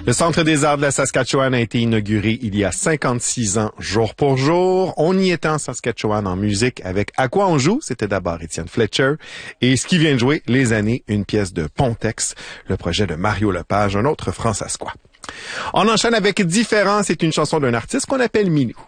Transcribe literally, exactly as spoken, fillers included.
Le Centre des arts de la Saskatchewan a été inauguré il y a cinquante-six ans, jour pour jour. On y était en Saskatchewan en musique avec À quoi on joue? C'était d'abord Étienne Fletcher. Et ce qui vient de jouer, Les années, une pièce de Pontex, le projet de Mario Lepage, un autre franc-saskois. On enchaîne avec Différent, c'est une chanson d'un artiste qu'on appelle Minou.